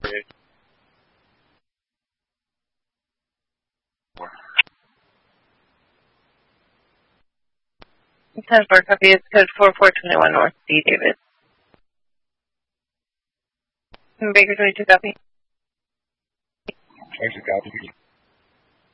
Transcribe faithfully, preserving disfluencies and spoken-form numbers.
ten four, copy. It's code four four two one North D. David. Baker twenty-two, copy. twenty-two, copy.